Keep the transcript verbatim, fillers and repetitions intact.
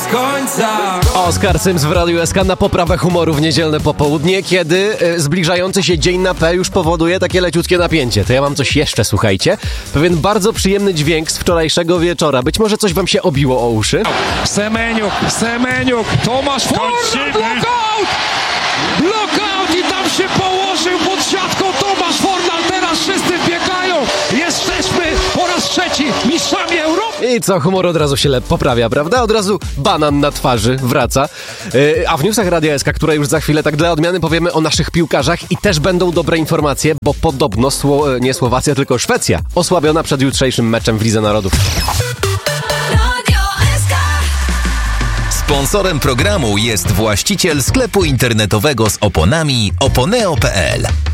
końca. Oskar Sims w Radiu S K na poprawę humoru w niedzielne popołudnie, kiedy y, zbliżający się dzień na P już powoduje takie leciutkie napięcie. To ja mam coś jeszcze, słuchajcie. Pewien bardzo przyjemny dźwięk z wczorajszego wieczora. Być może coś wam się obiło o uszy. Semeniuk, Semeniuk, Tomasz Fornal, blockout! Blockout i tam się położył pod siatką Tomasz Fornal. Teraz wszyscy biegają. Jesteśmy po raz trzeci mistrzami Europy. I co, humor od razu się le- poprawia, prawda? Od razu banan na twarzy wraca. Yy, a w newsach Radia S K, które już za chwilę tak dla odmiany powiemy o naszych piłkarzach i też będą dobre informacje, bo podobno Sło- nie Słowacja, tylko Szwecja osłabiona przed jutrzejszym meczem w Lidze Narodów. Sponsorem programu jest właściciel sklepu internetowego z oponami oponeo kropka p l.